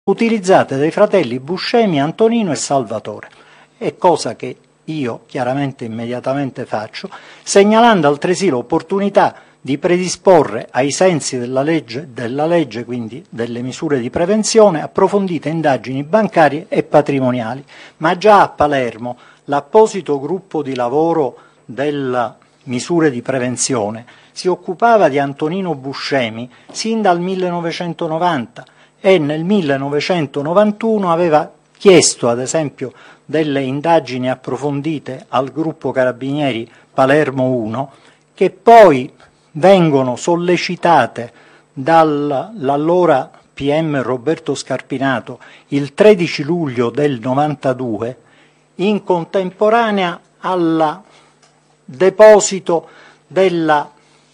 utilizzate dai fratelli Buscemi, Antonino e Salvatore. È cosa che io chiaramente immediatamente faccio, segnalando altresì l'opportunità di predisporre ai sensi della legge, quindi delle misure di prevenzione, approfondite indagini bancarie e patrimoniali. Ma già a Palermo l'apposito gruppo di lavoro delle misure di prevenzione si occupava di Antonino Buscemi sin dal 1990 e nel 1991 aveva chiesto, ad esempio, delle indagini approfondite al gruppo Carabinieri Palermo 1, che poi vengono sollecitate dall'allora PM Roberto Scarpinato il 13 luglio del 92, in contemporanea al deposito della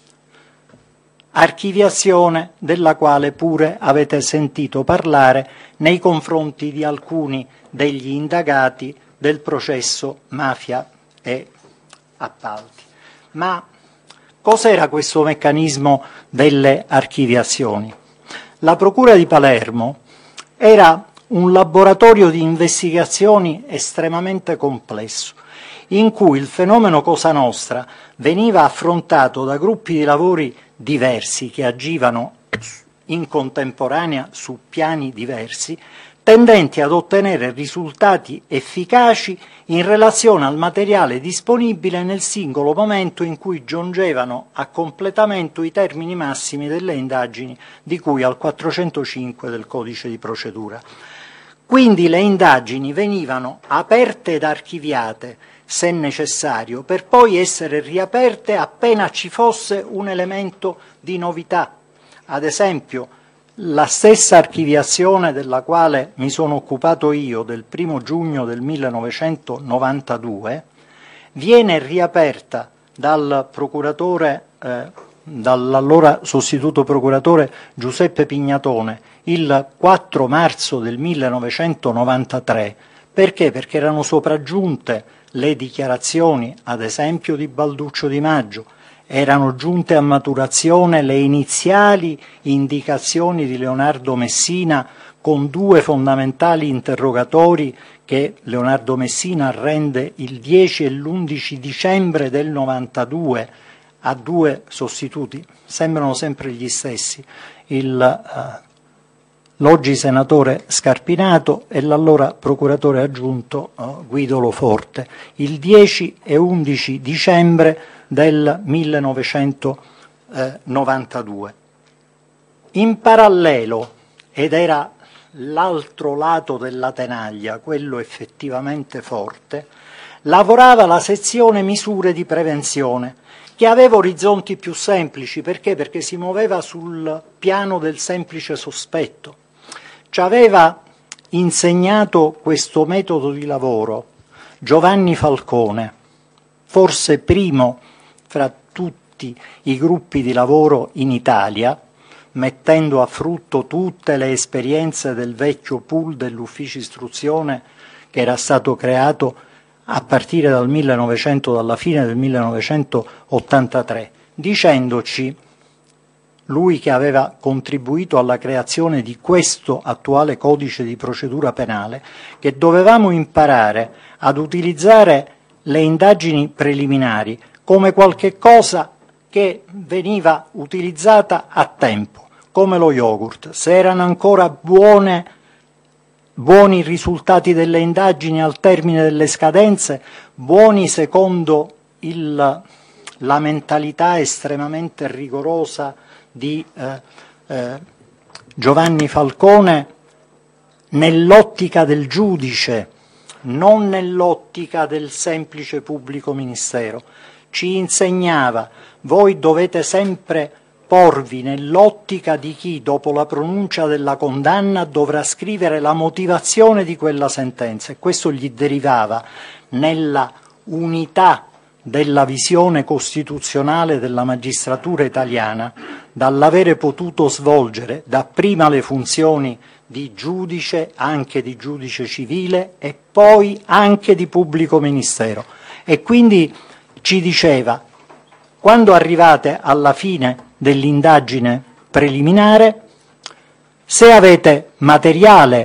archiviazione della quale pure avete sentito parlare nei confronti di alcuni degli indagati del processo mafia e appalti. Ma cos'era questo meccanismo delle archiviazioni? La Procura di Palermo era un laboratorio di investigazioni estremamente complesso, in cui il fenomeno Cosa Nostra veniva affrontato da gruppi di lavori diversi che agivano in contemporanea su piani diversi, tendenti ad ottenere risultati efficaci in relazione al materiale disponibile nel singolo momento in cui giungevano a completamento i termini massimi delle indagini di cui al 405 del Codice di procedura. Quindi le indagini venivano aperte ed archiviate, se necessario, per poi essere riaperte appena ci fosse un elemento di novità. Ad esempio, la stessa archiviazione della quale mi sono occupato io del 1 giugno del 1992 viene riaperta dal procuratore, dall'allora sostituto procuratore Giuseppe Pignatone il 4 marzo del 1993. Perché? Perché erano sopraggiunte le dichiarazioni, ad esempio, di Balduccio Di Maggio, erano giunte a maturazione le iniziali indicazioni di Leonardo Messina con due fondamentali interrogatori che Leonardo Messina rende il 10 e l'11 dicembre del 92 a due sostituti, sembrano sempre gli stessi, l'oggi senatore Scarpinato e l'allora procuratore aggiunto Guido Lo Forte, il 10 e 11 dicembre del 1992. In parallelo, ed era l'altro lato della tenaglia, quello effettivamente forte, lavorava la sezione misure di prevenzione, che aveva orizzonti più semplici. Perché? Perché si muoveva sul piano del semplice sospetto. Ci aveva insegnato questo metodo di lavoro Giovanni Falcone, forse primo fra tutti i gruppi di lavoro in Italia, mettendo a frutto tutte le esperienze del vecchio pool dell'ufficio istruzione che era stato creato a partire dalla fine del 1983, dicendoci, lui che aveva contribuito alla creazione di questo attuale codice di procedura penale, che dovevamo imparare ad utilizzare le indagini preliminari come qualche cosa che veniva utilizzata a tempo, come lo yogurt. Se erano ancora buoni i risultati delle indagini al termine delle scadenze, buoni secondo la mentalità estremamente rigorosa di Giovanni Falcone, nell'ottica del giudice, non nell'ottica del semplice pubblico ministero. Ci insegnava: voi dovete sempre porvi nell'ottica di chi, dopo la pronuncia della condanna, dovrà scrivere la motivazione di quella sentenza, e questo gli derivava nella unità della visione costituzionale della magistratura italiana, dall'avere potuto svolgere dapprima le funzioni di giudice, anche di giudice civile, e poi anche di pubblico ministero. E quindi ci diceva: quando arrivate alla fine dell'indagine preliminare, se avete materiale